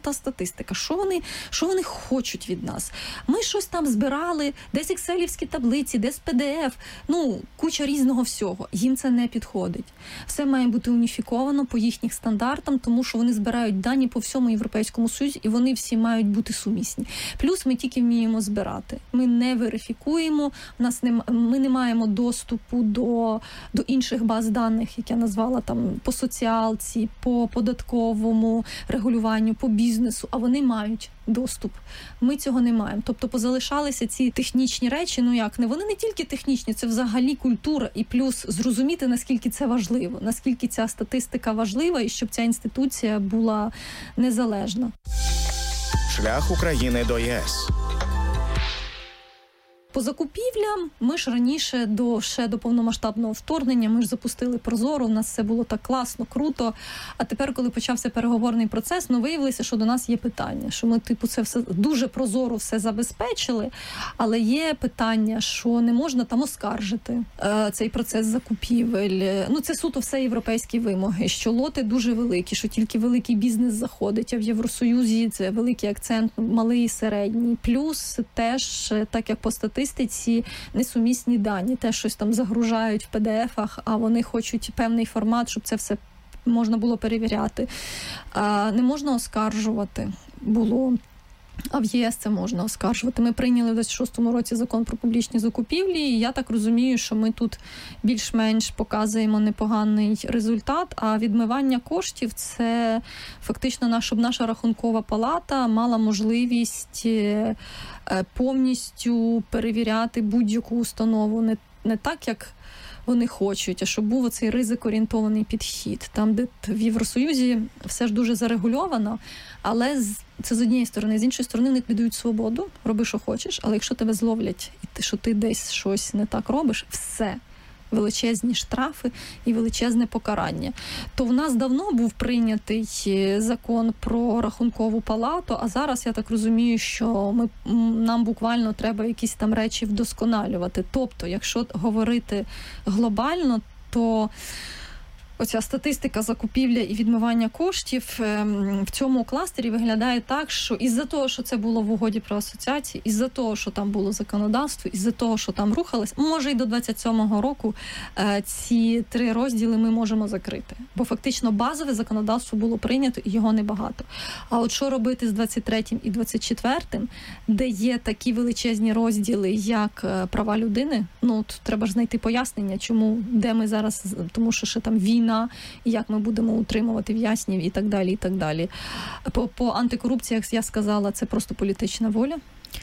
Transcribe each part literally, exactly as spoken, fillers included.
та статистика. Що вони, що вони хочуть від нас? Ми щось там збирали, десь екселівські таблиці, десь пі ді еф, ну, куча різного всього. Їм це не підходить. Все має бути уніфіковано по їхніх стандартам, тому що вони збирають дані по всьому Європейському Союзі, і вони всі мають бути сумісні. Плюс ми тільки вміємо збирати. Ми не верифікуємо, у нас не, ми не маємо доступу до, до інших баз даних, як я назвала, там, по соціалці, по податковому регулюванню, по бізнесу, а вони мають доступ. Ми цього не маємо. Тобто позалишалися ці технічні речі, ну як, не вони не тільки технічні, це взагалі культура, і плюс зрозуміти, наскільки це важливо, наскільки ця статистика важлива, і щоб ця інституція була незалежна. Шлях України до ЄС. По закупівлям ми ж раніше, до, ще до повномасштабного вторгнення, ми ж запустили Прозоро, у нас все було так класно, круто. А тепер, коли почався переговорний процес, ну виявилося, що до нас є питання, що ми, типу, це все дуже прозоро все забезпечили, але є питання, що не можна там оскаржити е, цей процес закупівель. Ну, це суто все європейські вимоги, що лоти дуже великі, що тільки великий бізнес заходить, а в Євросоюзі це великий акцент, малий і середній. Плюс теж, так як по статистиці, статистиці несумісні дані. Те, щось там загружають в пі ді ефах, а вони хочуть певний формат, щоб це все можна було перевіряти. А, не можна оскаржувати було. А в ЄС це можна оскаржувати. Ми прийняли в двадцять шостому році закон про публічні закупівлі, і я так розумію, що ми тут більш-менш показуємо непоганий результат, а відмивання коштів – це фактично наш, щоб наша рахункова палата мала можливість повністю перевіряти будь-яку установу. Не, не так, як вони хочуть, а щоб був оцей ризик-орієнтований підхід. Там, де в Євросоюзі все ж дуже зарегульовано, але це з однієї сторони. З іншої сторони, вони віддають свободу, роби, що хочеш, але якщо тебе зловлять, і ти, що ти десь щось не так робиш, все. Величезні штрафи і величезне покарання. То в нас давно був прийнятий закон про рахункову палату, а зараз, я так розумію, що ми, нам буквально треба якісь там речі вдосконалювати. Тобто, якщо говорити глобально, то оця статистика закупівля і відмивання коштів в цьому кластері виглядає так, що із-за того, що це було в угоді про асоціації, із-за того, що там було законодавство, із-за того, що там рухалось, може і до двадцять сьомого року ці три розділи ми можемо закрити. Бо фактично базове законодавство було прийнято і його небагато. А от що робити з двадцять третім і двадцять четвертим, де є такі величезні розділи, як права людини, ну от треба ж знайти пояснення, чому, де ми зараз, тому що ще там війна, і як ми будемо утримувати в'язнів і так далі, і так далі. По, по антикорупції, як я сказала, це просто політична воля.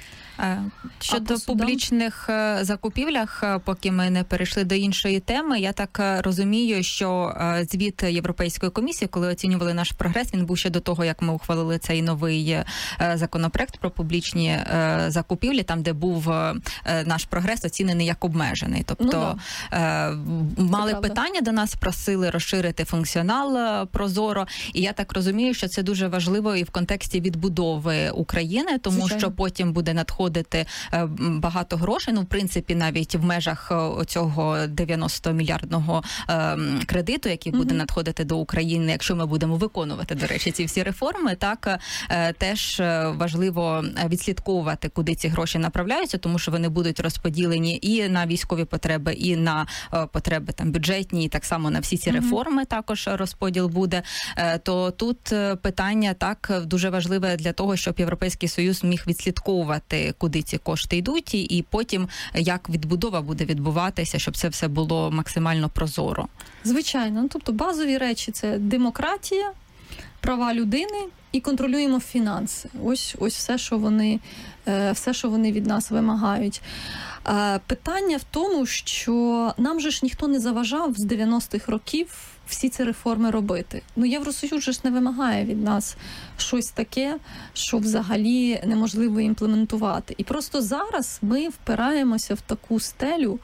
Щодо публічних закупівлях, поки ми не перейшли до іншої теми, я так розумію, що звіт Європейської комісії, коли оцінювали наш прогрес, він був ще до того, як ми ухвалили цей новий законопроект про публічні закупівлі, там, де був наш прогрес оцінений як обмежений. Тобто ну, да. мали питання до нас, просили розширити функціонал Прозоро, і я так розумію, що це дуже важливо і в контексті відбудови України, тому Звичайно. Що потім буде надходити багато грошей, ну, в принципі, навіть в межах цього дев'яностомільярдного кредиту, який буде mm-hmm. надходити до України, якщо ми будемо виконувати, до речі, ці всі реформи, так, теж важливо відслідковувати, куди ці гроші направляються, тому що вони будуть розподілені і на військові потреби, і на потреби там бюджетні, і так само на всі ці mm-hmm. реформи також розподіл буде. То тут питання так дуже важливе для того, щоб Європейський Союз міг відслідковувати, куди ці кошти йдуть, і потім як відбудова буде відбуватися, щоб це все було максимально прозоро. Звичайно. Ну, тобто базові речі – це демократія, права людини і контролюємо фінанси. Ось, ось все, що вони, все, що вони від нас вимагають. Питання в тому, що нам же ж ніхто не заважав з дев'яностих років всі ці реформи робити. Ну, Євросоюз же ж не вимагає від нас щось таке, що взагалі неможливо імплементувати. І просто зараз ми впираємося в таку стелю,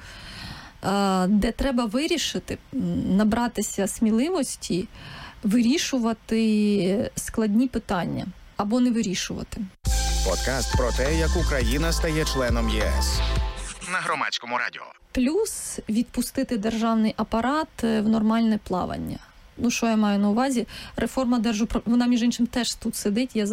де треба вирішити, набратися сміливості, вирішувати складні питання або не вирішувати. Подкаст про те, як Україна стає членом ЄС. На Громадському радіо. Плюс відпустити державний апарат в нормальне плавання. Ну, що я маю на увазі? Реформа держуправління, вона, між іншим, теж тут сидить. Я